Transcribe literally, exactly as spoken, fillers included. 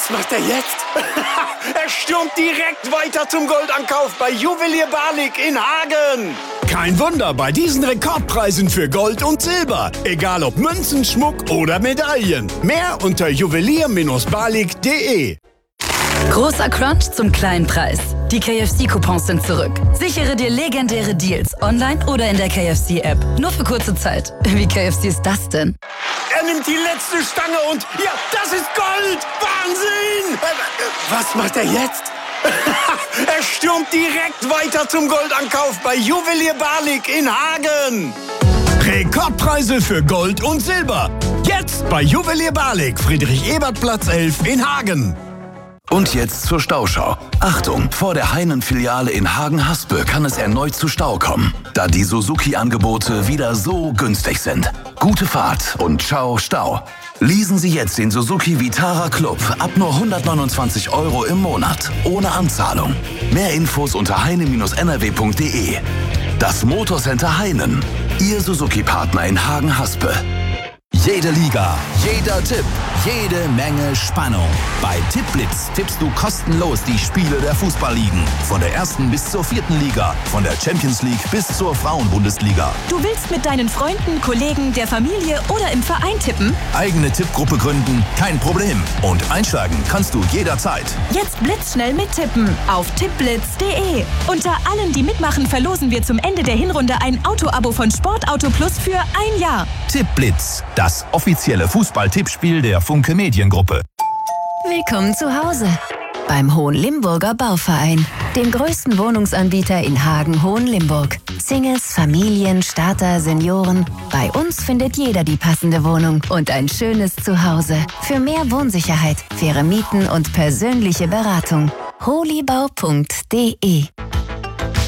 Was macht er jetzt? Er stürmt direkt weiter zum Goldankauf bei Juwelier Barlik in Hagen. Kein Wunder bei diesen Rekordpreisen für Gold und Silber. Egal ob Münzen, Schmuck oder Medaillen. Mehr unter juwelier Bindestrich barlik punkt de. Großer Crunch zum kleinen Preis. Die K F C-Coupons sind zurück. Sichere dir legendäre Deals online oder in der K F C-App. Nur für kurze Zeit. Wie K F C ist das denn? Er nimmt die letzte Stange und ja, das ist Gold! Wahnsinn! Was macht er jetzt? Er stürmt direkt weiter zum Goldankauf bei Juwelier Barlik in Hagen. Rekordpreise für Gold und Silber. Jetzt bei Juwelier Barlik, Friedrich-Ebert-Platz elf in Hagen. Und jetzt zur Stauschau. Achtung, vor der Heinen-Filiale in Hagen-Haspe kann es erneut zu Stau kommen, da die Suzuki-Angebote wieder so günstig sind. Gute Fahrt und ciao Stau. Leasen Sie jetzt den Suzuki Vitara Club ab nur hundertneunundzwanzig Euro im Monat, ohne Anzahlung. Mehr Infos unter heine Bindestrich n r w punkt de. Das Motorcenter Heinen, Ihr Suzuki-Partner in Hagen-Haspe. Jede Liga, jeder Tipp, jede Menge Spannung. Bei Tippblitz tippst du kostenlos die Spiele der Fußballligen. Von der ersten bis zur vierten Liga, von der Champions League bis zur Frauenbundesliga. Du willst mit deinen Freunden, Kollegen, der Familie oder im Verein tippen? Eigene Tippgruppe gründen? Kein Problem. Und einsteigen kannst du jederzeit. Jetzt blitzschnell mittippen auf tippblitz punkt de. Unter allen, die mitmachen, verlosen wir zum Ende der Hinrunde ein Auto-Abo von Sportauto Plus für ein Jahr. Tippblitz, das offizielle Fußball-Tippspiel der Funke Mediengruppe. Willkommen zu Hause beim Hohenlimburger Bauverein, dem größten Wohnungsanbieter in Hagen-Hohenlimburg. Singles, Familien, Starter, Senioren. Bei uns findet jeder die passende Wohnung und ein schönes Zuhause. Für mehr Wohnsicherheit, faire Mieten und persönliche Beratung. holibau punkt de